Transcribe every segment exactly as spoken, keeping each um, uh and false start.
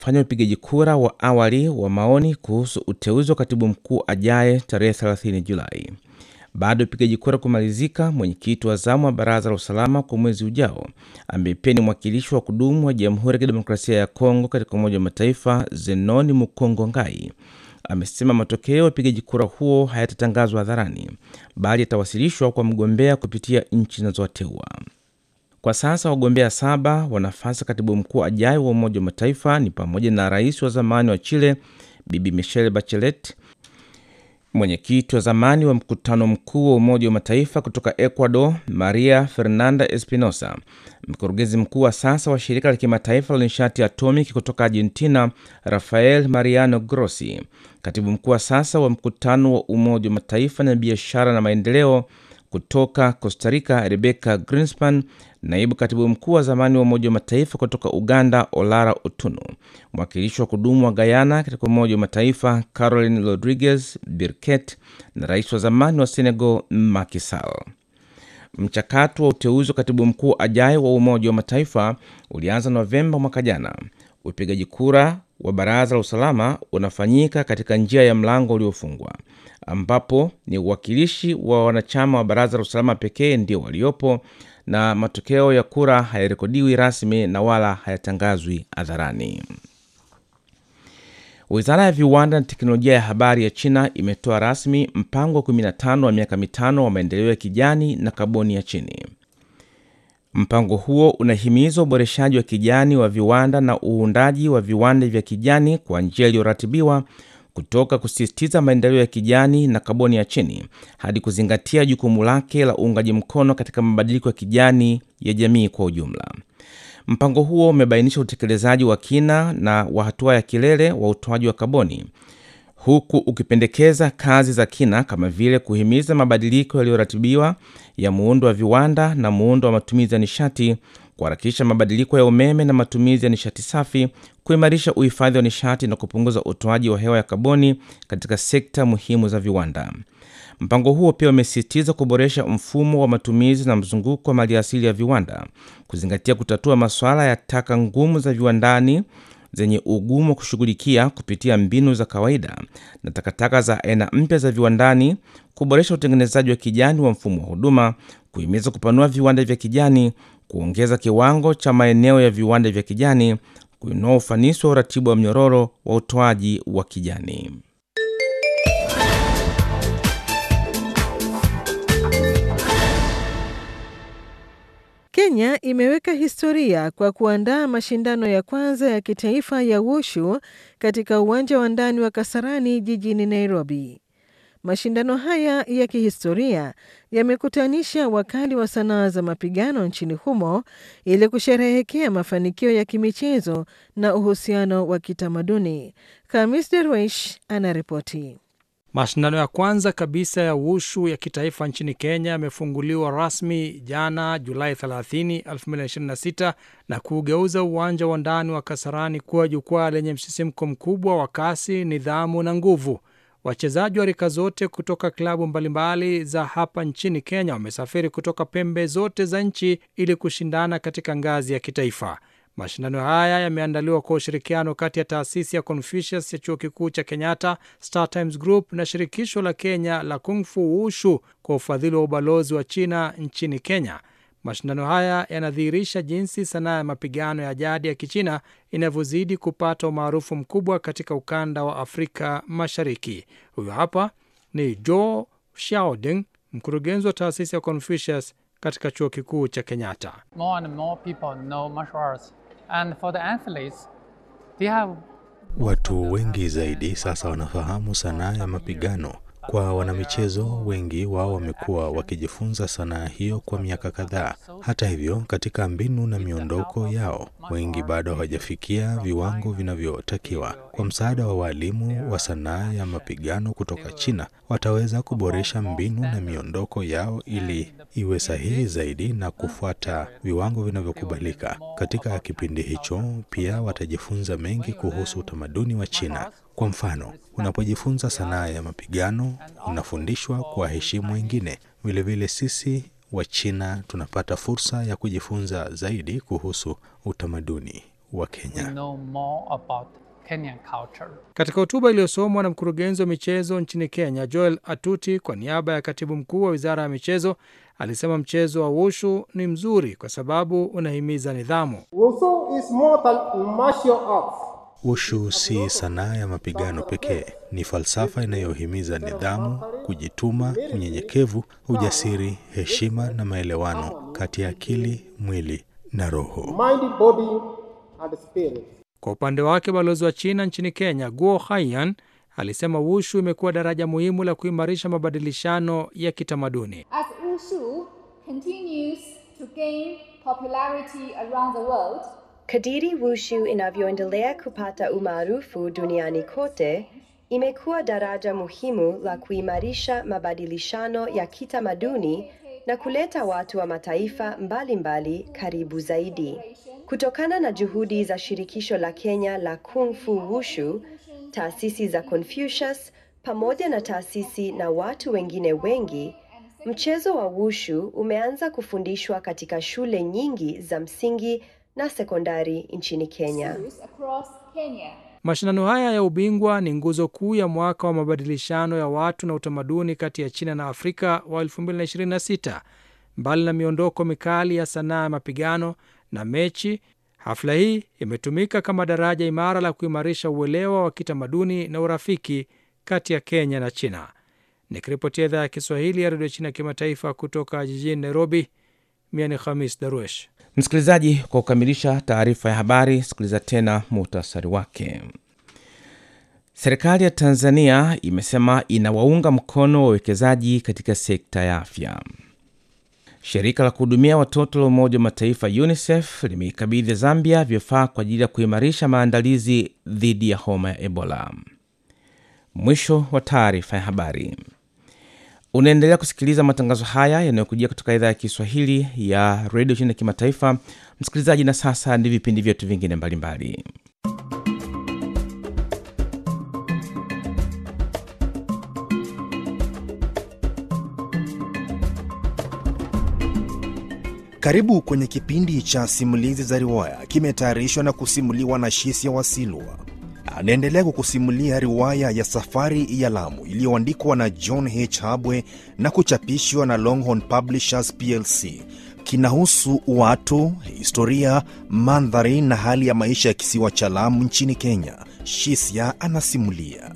fanya upigaji kura wa awali wa maoni kuhusu uteuzi wa katibu mkuu ajaye tarehe thelathini Julai. Baada ya upigaji kura kumalizika, mwenyekiti wa zamu wa Baraza la Usalama kwa mwezi ujao, ambaye pia ni mwakilishi wa kudumu wa Jamhuri ya Kidemokrasia ya Kongo katika Umoja wa Mataifa, Zenoni Mukongo Ngai, amesema matokeo ya upigaji kura huo hayatatangazwa hadharani, bali yatawasilishwa kwa mgombea kupitia nchi zinazowateua. Kwa sasa wagombea saba wa nafasi katibu mkuu ajaye wa Umoja wa Mataifa ni pamoja na rais wa zamani wa Chile Bibi Michelle Bachelet, mwenyekiti wa zamani wa mkutano mkuu wa Umoja wa Mataifa kutoka Ecuador Maria Fernanda Espinosa, mkurugenzi mkuu wa sasa wa shirika la kimataifa la nishati atomiki kutoka Argentina Rafael Mariano Grossi, katibu mkuu wa sasa wa mkutano wa Umoja wa Mataifa na biashara na maendeleo kutoka Costa Rica Rebecca Greenspan, naibu katibu mkuu wa zamani wa Umoja wa Mataifa kutoka Uganda Olara Otunu, mwakilishi wa kudumu wa Guyana katika Umoja wa Mataifa Caroline Rodriguez Birket, na rais wa zamani wa Senegal Macky Sall. Mchakato wa uteuzi wa katibu mkuu ajaye wa Umoja wa Mataifa ulianza Novemba mwaka jana. Upigaji kura wa Baraza la Usalama unafanyika katika njia ya mlango uliofungwa, ambapo ni uwakilishi wa wanachama wa Baraza la Usalama pekee ndio waliopo, na matokeo ya kura hayarekodiwi rasmi na wala hayatangazwi hadharani. Wizara ya Viwanda na Teknolojia ya Habari ya China imetoa rasmi mpango wa kumi na tano wa miaka mitano wa maendeleo ya kijani na kaboni ya chini. Mpango huo unahimiza uboreshaji wa kijani wa viwanda na uundaji wa viwanda vya kijani kwa njia iliyoratibiwa, kutoka kusisitiza maendeleo ya kijani na kaboni ya chini hadi kuzingatia jukumu lake la uungaji mkono katika mabadiliko ya kijani ya jamii kwa ujumla. Mpango huo umebainisha utekelezaji wa kina na wa hatua ya kilele wa utoaji wa kaboni, huku ukipendekeza kazi za kina kama vile kuhimiza mabadiliko yaliyoratibiwa ya muundo wa viwanda na muundo wa matumizi ya nishati, kuharakisha mabadiliko ya umeme na matumizi ya nishati safi, kuimarisha uhifadhi wa nishati na kupunguza utoaji wa hewa ya kaboni katika sekta muhimu za viwanda. Mpango huo pia umesisitiza kuboresha mfumo wa matumizi na mzunguko wa maliasili ya viwanda, kuzingatia kutatua masuala ya taka ngumu za viwandani zenye ugumu wa kushughulikia kupitia mbinu za kawaida na takataka za aina mpya za viwandani, kuboresha utengenezaji wa kijani wa mfumo wa huduma, kuhimiza kupanua viwanda vya kijani, kuongeza kiwango cha maeneo ya viwanda vya kijani, kuinua ufanisi wa uratibu wa mnyororo wa utoaji wa kijani. Kenya imeweka historia kwa kuandaa mashindano ya kwanza ya kitaifa ya wushu katika uwanja wa ndani wa Kasarani jijini Nairobi. Mashindano haya ya kihistoria yamekutanisha wakali wa sanaa za mapigano nchini humo ili kusherehekea mafanikio ya kimichezo na uhusiano wa kitamaduni. Khamis Derwish anaripoti. Mashindano ya kwanza kabisa ya wushu ya kitaifa nchini Kenya yamefunguliwa rasmi jana Julai thelathini, elfu mbili ishirini na sita na kugeuza uwanja wa ndani wa Kasarani kuwa jukwaa lenye msisimko mkubwa wa kasi, nidhamu na nguvu. Wachezaji wa rika zote kutoka klabu mbalimbali za hapa nchini Kenya wamesafiri kutoka pembe zote za nchi ili kushindana katika ngazi ya kitaifa. Mashindano haya yameandaliwa kwa ushirikiano kati ya taasisi ya Confucius ya Chuo Kikuu cha Kenyatta, Star Times Group na shirikisho la Kenya la Kung Fu Wushu kwa ufadhili wa ubalozi wa China nchini Kenya. Mashindano haya yanadhihirisha jinsi sanaa ya mapigano ya jadi ya Kichina inavyozidi kupata umaarufu mkubwa katika ukanda wa Afrika Mashariki. Huyu hapa ni Zhou Xiaoding, mkurugenzi wa taasisi ya Confucius katika Chuo Kikuu cha Kenyatta. More and more people know martial arts. And for the athletes, they have... Watu wengi zaidi sasa wanafahamu sanaa ya mapigano. Kwa wanamichezo wengi wao wamekuwa wakijifunza sanaa hiyo kwa miaka kadhaa. Hata hivyo, katika mbinu na miondoko yao, wengi bado hawajafikia viwango vinavyotakiwa. Kwa msaada wa walimu wa sanaa ya mapigano kutoka China, wataweza kuboresha mbinu na miondoko yao ili iwe sahihi zaidi na kufuata viwango vinavyokubalika. Katika kipindi hicho, pia watajifunza mengi kuhusu utamaduni wa China. Kwa mfano, unapojifunza sanaa ya mapigano, unafundishwa kuwaheshimu wengine. Vile vile sisi wa China tunapata fursa ya kujifunza zaidi kuhusu utamaduni wa we Kenya. know more about Kenyan culture. Katika hotuba iliyosomwa na mkurugenzi wa michezo nchini Kenya, Joel Atuti, kwa niaba ya katibu mkuu wa Wizara ya Michezo, alisema mchezo wa wushu ni mzuri kwa sababu unahimiza nidhamu. Wushu is more than martial arts. Wushu si sanaa ya mapigano pekee, ni falsafa inayohimiza nidhamu, kujituma, unyenyekevu, ujasiri, heshima na maelewano kati ya akili, mwili na roho. Mind, body and spirit. Kwa upande wake, balozi wa China nchini Kenya, Guo Haiyan, alisema wushu imekuwa daraja muhimu la kuimarisha mabadilishano ya kitamaduni. As wushu continues to gain popularity around the world, kadiri wushu inavyoendelea kupata umaarufu duniani kote, imekuwa daraja muhimu la kuimarisha mabadilishano ya kitamaduni na kuleta watu wa mataifa mbalimbali karibu zaidi. Kutokana na juhudi za shirikisho la Kenya la Kung Fu Wushu, taasisi za Confucius, pamoja na taasisi na watu wengine wengi, mchezo wa wushu umeanza kufundishwa katika shule nyingi za msingi na sekondari nchini Kenya. across Kenya. Mashindano haya ya ubingwa ni nguzo kuu ya mwaka wa mabadilishano ya watu na utamaduni kati ya China na Afrika wa elfu mbili ishirini na sita. Mbali na miondoko mikali ya sanaa ya mapigano na mechi, hafla hii imetumika kama daraja imara la kuimarisha uelewa wa kitamaduni na urafiki kati ya Kenya na China. Nikiripotia idhaa ya Kiswahili ya Radio China Kimataifa kutoka jijini Nairobi, mimi ni Khamis Darwesh. Msikilizaji, kwa kukamilisha taarifa ya habari, sikiliza tena muhtasari wake. Serikali ya Tanzania imesema inawaunga mkono wawekezaji katika sekta ya afya. Shirika la kuhudumia watoto la Umoja wa Mataifa UNICEF limeikabidhi Zambia vifaa kwa ajili ya kuimarisha maandalizi dhidi ya homa ya Ebola. Mwisho wa taarifa ya habari. Unaendelea kusikiliza matangazo haya yanayokujia kutoka idhaa ya Kiswahili ya Radio China Kimataifa. Msikilizaji, na sasa ndi vipindi vyetu vingine mbalimbali. Karibu kwenye kipindi cha simulizi za riwaya, kimetayarishwa na kusimuliwa na Shisia Wasilwa. Anaendelea kukusimulia riwaya ya Safari ya Lamu iliyoandikwa na John H. Habwe na kuchapishwa na Longhorn Publishers P L C. Kinahusu watu, historia, mandhari na hali ya maisha ya kisiwa cha Lamu nchini Kenya. Shisia anasimulia.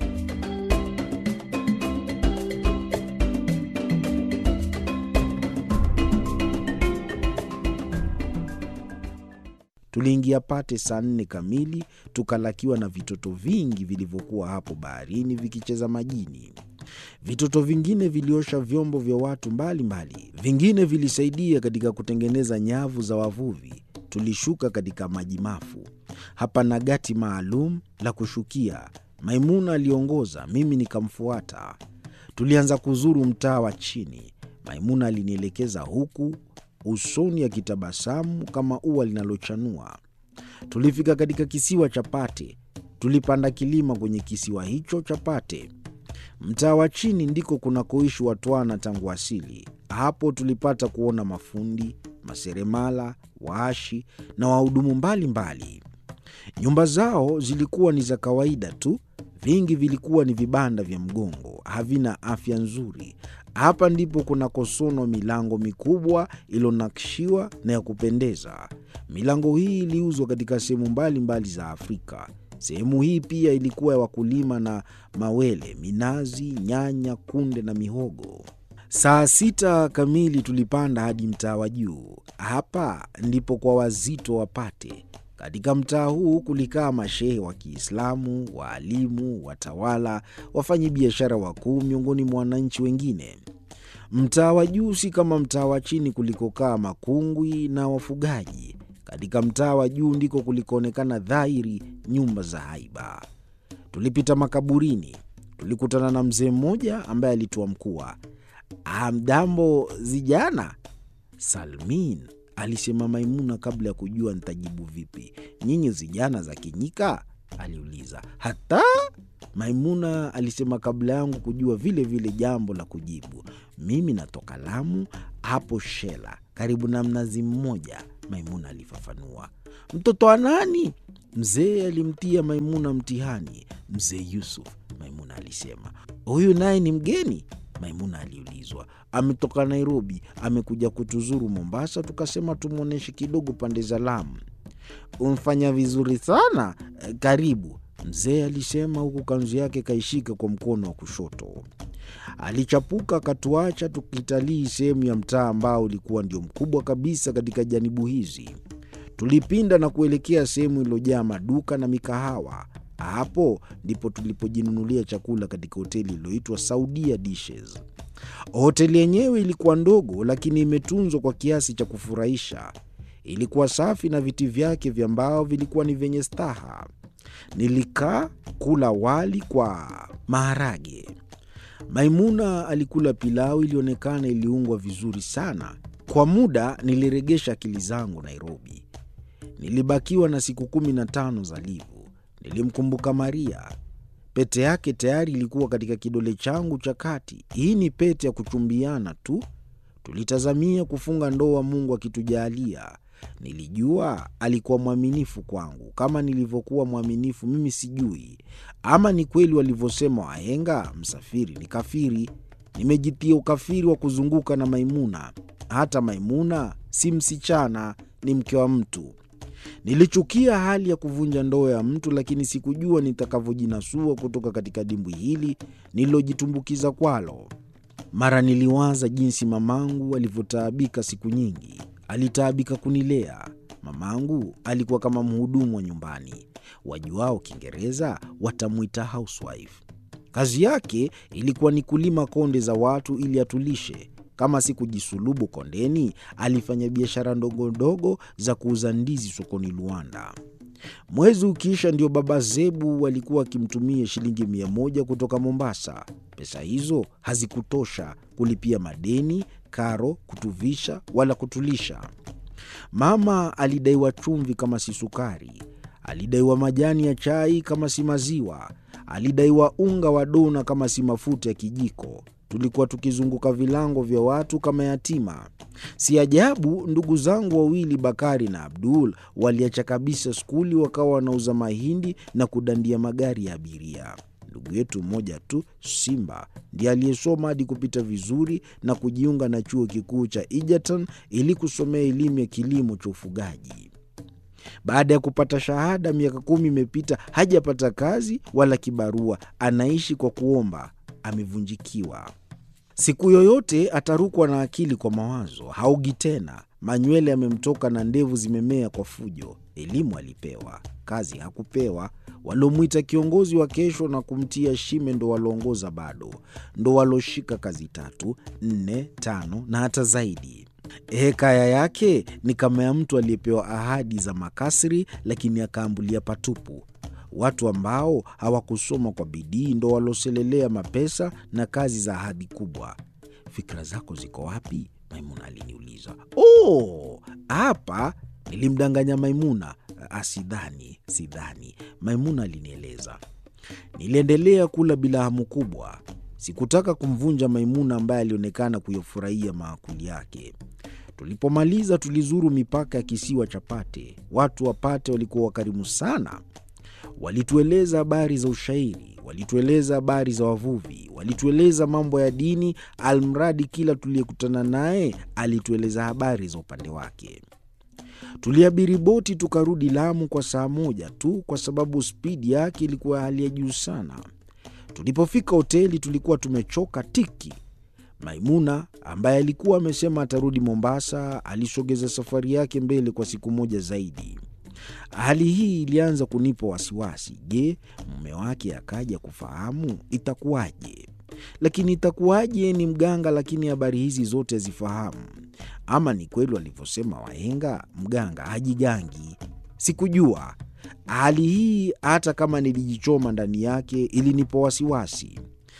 Tuliingia Pate saa nne kamili, tukalakiwa na vitoto vingi vilivyokuwa hapo baharini vikicheza majini. Vitoto vingine viliosha vyombo vya watu mbalimbali mbali. Vingine vilisaidia katika kutengeneza nyavu za wavuvi. Tulishuka katika maji mafu. Hapa na gati maalum la kushukia. Maimuna aliongoza, mimi nikamfuata. Tulianza kuzuru mtaa wa chini. Maimuna alinielekeza huku, usoni akitabasamu kama ua linalochanua. Tulifika katika kisiwa cha Pate. Tulipanda kilima kwenye kisiwa hicho cha Pate. Mtaa wa chini ndiko kunakoishi Watwana tangu asili. Hapo tulipata kuona mafundi, maseremala, waashi na wahudumu mbalimbali. Nyumba zao zilikuwa ni za kawaida tu. Vingi vilikuwa ni vibanda vya mgongo, havina afya nzuri. Hapa ndipo kunakosonwa milango mikubwa iliyonakshiwa na ya kupendeza. Milango hii iliuzwa katika sehemu mbalimbali za Afrika. Sehemu hii pia ilikuwa ya wakulima na mawele, minazi, nyanya, kunde na mihogo. Saa sita kamili tulipanda hadi mtaa wa juu. Hapa ndipo kwa wazito wa Pate. Katika mtaa huu kulikaa mashehe wa Kiislamu, waalimu, watawala, wafanyi biashara wakuu miongoni mwa wananchi wengine. Mtaa wa juu si kama mtaa wa chini kulikokaa makungwi na wafugaji. Katika mtaa wa juu ndiko kulikoonekana dhahiri nyumba za haiba. Tulipita makaburini. Tulikutana na mzee mmoja ambaye alitoa mkua. Hamdambo zijana? Salmin, alisema Maimuna kabla ya kujua nitajibu vipi. Nyinyi zijana za Kinyika? Aliuliza. Hata? Maimuna alisema kabla yangu kujua vile vile jambo la kujibu. Mimi natoka Lamu, hapo Shela, karibu na mnazi mmoja, Maimuna alifafanua. Mtoto wa nani? Mzee alimtia Maimuna mtihani. Mzee Yusuf, Maimuna alisema. Huyu naye ni mgeni? Maimuna aliulizwa. Ametoka Nairobi, amekuja kutuzuru Mombasa, tukasema tumuoneshe kidogo pande za Lamu. Umfanya vizuri sana, karibu, mzee alisema huku kanzu yake kaishika kwa mkono wa kushoto. Alichapuka akatuacha tukitalii sehemu ya mtaa ambao ulikuwa ndio mkubwa kabisa katika janibu hizi. Tulipinda na kuelekea sehemu iliyojaa maduka na mikahawa. Hapo ndipo tulipojinunulia chakula katika hoteli iliyoitwa Saudia Dishes. Hoteli yenyewe ilikuwa ndogo lakini imetunzwa kwa kiasi cha kufurahisha. Ilikuwa safi na viti vyake vya mbao vilikuwa ni vyenye staha. Nilikaa kula wali kwa maharage. Maimuna alikula pilau ilionekana iliungwa vizuri sana. Kwa muda niliregesha akili zangu Nairobi. Nilibakiwa na siku kumi na tano za livu. Nilimkumbuka Maria. Pete yake tayari ilikuwa katika kidole changu cha kati. Hii ni pete ya kuchumbiana tu. Tulitazamia kufunga ndoa Mungu akitujalia. Nilijua alikuwa mwaminifu kwangu. Kama nilivyokuwa mwaminifu mimi sijui. Ama ni kweli walivyosema wahenga, msafiri ni kafiri. Nimejitia ukafiri wa kuzunguka na Maimuna. Hata Maimuna si msichana, ni mke wa mtu. Nilichukia hali ya kuvunja ndoa ya mtu, lakini sikujua nitakavyojinasua kutoka katika dimbwi hili nililojitumbukiza kwalo. Mara niliwaza jinsi mamangu alivyotaabika siku nyingi. Alitaabika kunilea. Mamangu alikuwa kama mhudumu wa nyumbani. Wajuao Kiingereza watamuita housewife. Kazi yake ilikuwa ni kulima konde za watu ili atulishe. Kama si kujisulubu kondeni, alifanya biashara ndogo ndogo za kuuza ndizi sokoni Luanda. Mwezi ukiisha ndio baba Zebu walikuwa akimtumia shilingi mia moja kutoka Mombasa. Pesa hizo hazikutosha kulipia madeni, karo, kutuvisha wala kutulisha. Mama alidaiwa chumvi kama si sukari. Alidaiwa majani ya chai kama si maziwa. Alidaiwa unga wa dona kama si mafuta ya kijiko. Tulikuwa tukizunguka vilango vya watu kama yatima. Si ajabu ndugu zangu wawili Bakari na Abdul waliacha kabisa skuli, wakawa wanauza mahindi na kudandia magari ya abiria. Ndugu yetu mmoja tu, Simba, ndiye aliyesoma hadi kupita vizuri na kujiunga na chuo kikuu cha Egerton ili kusomea elimu ya kilimo cha ufugaji. Baada ya kupata shahada, miaka kumi imepita, hajapata kazi wala kibarua, anaishi kwa kuomba. Amevunjikiwa. Siku yoyote atarukwa na akili kwa mawazo. Haugi tena. Manywele yamemtoka na ndevu zimemea kwa fujo. Elimu alipewa, kazi hakupewa. Walomwita kiongozi wa kesho na kumtia shime ndo walongoza bado. Ndo waloshika kazi tatu, nne, tano na hata zaidi. Hekaya yake ni kama ya mtu aliyepewa ahadi za makasri lakini akaambulia patupu. Watu ambao hawakusoma kwa bidii ndo waloselelea mapesa na kazi za ahadi kubwa. Fikra zako ziko wapi? Maimuna aliniuliza. Oh, hapa nilimdanganya Maimuna. Asidhani, sidhani, Maimuna alinieleza. Niliendelea kula bila hamu kubwa. Sikutaka kumvunja Maimuna ambaye alionekana kuyafurahia maakuli yake. Tulipomaliza tulizuru mipaka ya kisiwa cha Pate. Watu wa Pate walikuwa wakarimu sana. Walitueleza habari za ushairi, walitueleza habari za wavuvi, walitueleza mambo ya dini, almradi kila tuliyekutana naye alitueleza habari za upande wake. Tuliabiri boti tukarudi Lamu kwa saa moja tu kwa sababu spidi yake ilikuwa hali ya juu sana. Tulipofika hoteli tulikuwa tumechoka tiki. Maimuna ambaye alikuwa amesema atarudi Mombasa alisogeza safari yake mbele kwa siku moja zaidi. Hali hii ilianza kunipa wasiwasi. Je, mume wake akaja kufahamu itakuwaje? Lakini itakuwaje ni mganga lakini habari hizi zote hazifahamu? Ama ni kweli walivyosema wahenga, mganga hajigangi? Sikujua. Hali hii hata kama nilijichoma ndani yake ilinipa wasiwasi.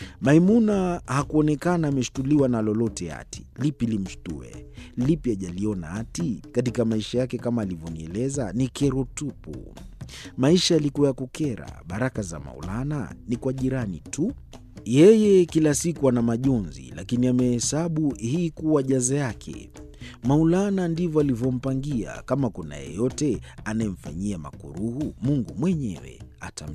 Maimuna hakuonekana ameshtuliwa na lolote ati. Lipi limshtue? Lipi hajaliona ati? Katika maisha yake kama alivyonieleza ni kero tupu. Maisha yalikuwa ya kukera. Baraka za Maulana ni kwa jirani tu. Yeye kila siku ana majonzi, lakini amehesabu hii kuwa jaza yake. Maulana ndivyo alivyompangia. Kama kuna yeyote anayemfanyia makuruhu, Mungu mwenyewe atam